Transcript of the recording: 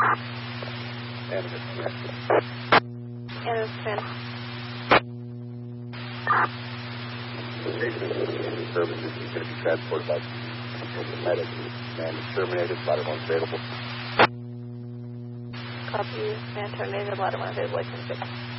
Animus connected. Animus command. Services is going to be transported by the medic. Man is terminated. Bladder 1 available. Copy. Man terminated. Bladder 1 available.